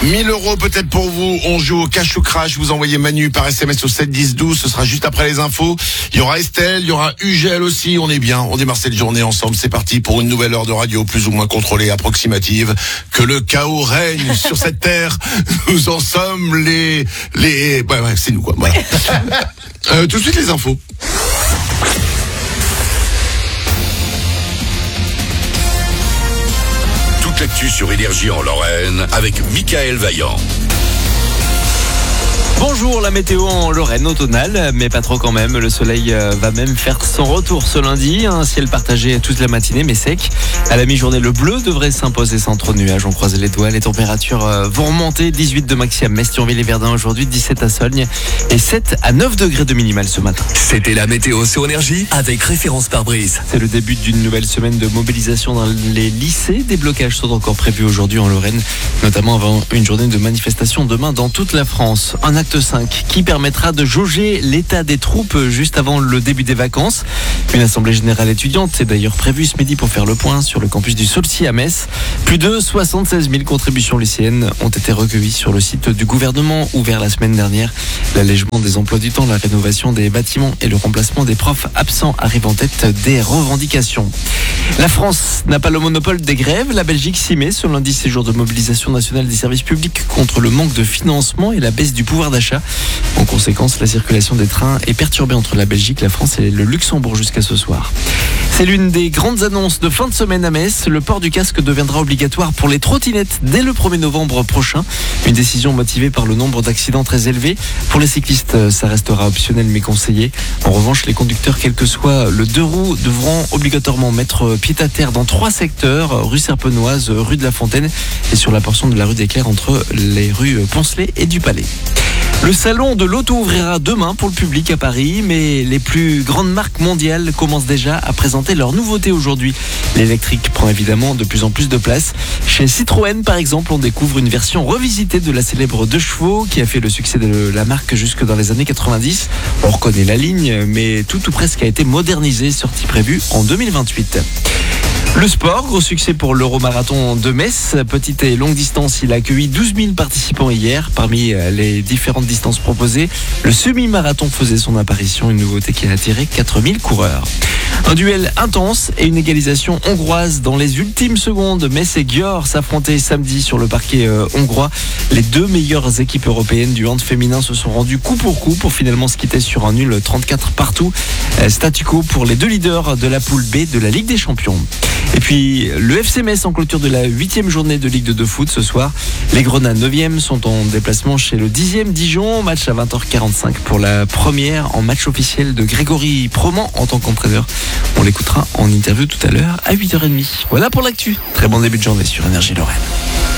1000 € peut-être pour vous. On joue au cash ou crash. Vous envoyez Manu par SMS au 7 10 12. Ce sera juste après les infos. Il y aura Estelle, il y aura Ugel aussi. On est bien. On démarre cette journée ensemble. C'est parti pour une nouvelle heure de radio plus ou moins contrôlée, approximative. Que le chaos règne sur cette terre. Nous en sommes les... Ouais, c'est nous quoi. Voilà. Tout de suite les infos. Toute l'actu sur Énergie en Lorraine avec Michael Vaillant. Bonjour, la météo en Lorraine automnale, mais pas trop quand même. Le soleil va même faire son retour ce lundi. Un ciel partagé toute la matinée, mais sec. À la mi-journée, le bleu devrait s'imposer sans trop de nuages. On croise les doigts. Les températures vont remonter. 18 de maxi à Metz, Thionville et Verdun aujourd'hui, 17 à Solgne et 7 à 9 degrés de minimal ce matin. C'était la météo sur Énergie avec référence pare-brise. C'est le début d'une nouvelle semaine de mobilisation dans les lycées. Des blocages sont encore prévus aujourd'hui en Lorraine, notamment avant une journée de manifestation demain dans toute la France. Un acte 5 qui permettra de jauger l'état des troupes juste avant le début des vacances. Une assemblée générale étudiante est d'ailleurs prévue ce midi pour faire le point sur le campus du Saulcy à Metz. Plus de 76 000 contributions lycéennes ont été recueillies sur le site du gouvernement ouvert la semaine dernière. L'allègement des emplois du temps, la rénovation des bâtiments et le remplacement des profs absents arrivent en tête des revendications. La France n'a pas le monopole des grèves. La Belgique s'y met. Ce lundi, c'est jour de mobilisation nationale des services publics contre le manque de financement et la baisse du pouvoir d'achat. En conséquence, la circulation des trains est perturbée entre la Belgique, la France et le Luxembourg jusqu'à ce soir. C'est l'une des grandes annonces de fin de semaine à Metz. Le port du casque deviendra obligatoire pour les trottinettes dès le 1er novembre prochain. Une décision motivée par le nombre d'accidents très élevé. Pour les cyclistes, ça restera optionnel mais conseillé. En revanche, les conducteurs, quel que soit le deux roues, devront obligatoirement mettre pied à terre dans 3 secteurs, rue Serpenoise, rue de la Fontaine et sur la portion de la rue des Clercs entre les rues Poncelet et du Palais. Le salon de l'auto ouvrira demain pour le public à Paris, mais les plus grandes marques mondiales commencent déjà à présenter leurs nouveautés aujourd'hui. L'électrique prend évidemment de plus en plus de place. Chez Citroën, par exemple, on découvre une version revisitée de la célèbre 2 chevaux qui a fait le succès de la marque jusque dans les années 90. On reconnaît la ligne, mais tout ou presque a été modernisé, sortie prévue en 2028. Le sport, gros succès pour l'Euromarathon de Metz. Petite et longue distance, il a accueilli 12 000 participants hier. Parmi les différentes distances proposées, le semi-marathon faisait son apparition, une nouveauté qui a attiré 4 000 coureurs. Un duel intense et une égalisation hongroise dans les ultimes secondes. Metz et Győr s'affrontaient samedi sur le parquet hongrois. Les 2 meilleures équipes européennes du hand féminin se sont rendues coup pour finalement se quitter sur un nul 34 partout. Statu quo pour les 2 leaders de la poule B de la Ligue des Champions. Et puis le FC Metz en clôture de la 8e journée de Ligue 2 de foot ce soir. Les Grenats 9e sont en déplacement chez le 10e Dijon. Match à 20h45 pour la première en match officiel de Grégory Proman en tant qu'entraîneur. On l'écoutera en interview tout à l'heure à 8h30. Voilà pour l'actu. Très bon début de journée sur Énergie Lorraine.